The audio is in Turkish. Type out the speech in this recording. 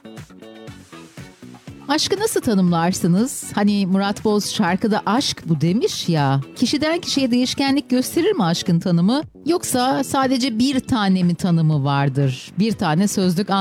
Aşkı nasıl tanımlarsınız? Hani Murat Boz şarkıda aşk bu demiş ya. Kişiden kişiye değişkenlik gösterir mi aşkın tanımı? Yoksa sadece bir tane mi tanımı vardır? Bir tane sözlük